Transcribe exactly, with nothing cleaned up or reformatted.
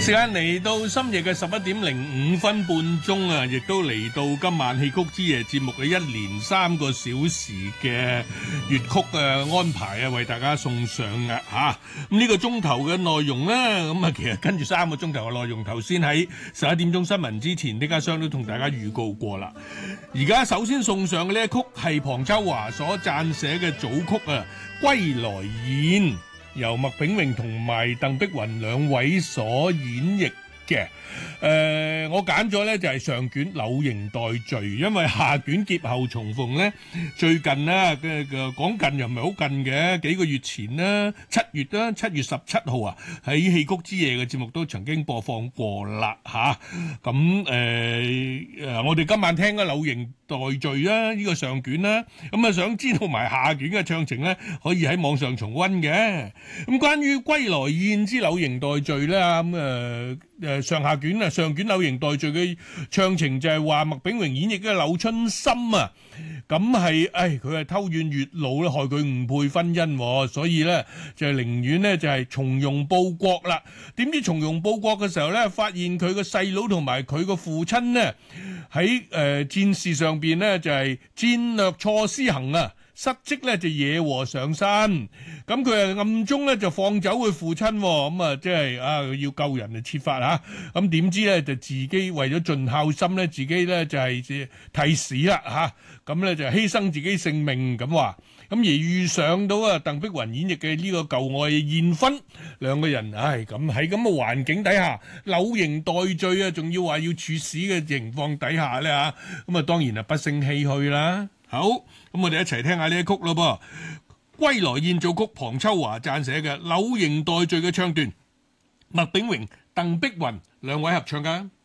時間嚟到深夜嘅十一點零五分半鐘啊，亦都嚟到今晚戲曲之夜節目嘅一連三個小時嘅粵曲嘅安排啊，為大家送上啊嚇。咁呢個鐘頭嘅內容咧，咁啊其實跟住三個鐘頭嘅內容，頭先喺十一點鐘新聞之前，呢家商都同大家預告過啦。而家首先送上嘅呢一曲係龐秋華所撰寫嘅組曲啊，《歸來宴》。由麥炳榮同埋鄧碧雲兩位所演繹嘅，誒、呃，我揀咗呢就係、是、上卷柳營待續，因為下卷劫後重逢呢，最近呢，嘅嘅講近又唔係好近嘅，幾個月前啦，七月啦，七月十七號啊，喺戲曲之夜嘅節目都曾經播放過啦嚇，咁誒誒，我哋今晚聽嘅柳營待續啦，呢個上卷啦，咁啊想知道埋下卷嘅唱情呢，可以喺網上重溫嘅。咁關於歸來宴之柳營待續咧，咁誒誒上下卷啊，上卷柳營待續嘅唱情就係話麥炳榮演繹嘅柳春心啊，咁係誒佢係偷怨月老咧，害佢誤配婚姻，所以咧就係寧願咧就係從容報國啦。點知從容報國嘅時候咧，發現佢個細佬同埋佢個父親咧喺誒戰事上邊咧就係戰略錯施行啊！失職咧就惹禍上身，咁佢啊暗中咧就放走佢父親，咁啊即係啊要救人啊設法嚇，咁點知咧就自己為咗盡孝心咧，自己咧就係替死啦嚇，咁咧就犧牲自己性命咁話，咁而遇上到啊鄧碧雲演繹嘅呢個舊愛燕芬，兩個人唉咁喺咁嘅環境底下，柳營待續啊，仲要話要處死嘅情況底下咧嚇，咁啊當然啊不勝唏噓啦。好，咁我哋一齊聽下呢一曲咯噃，《歸來宴》組曲，龐秋華撰寫嘅《柳營待續》嘅唱段，麥炳榮、鄧碧雲兩位合唱噶。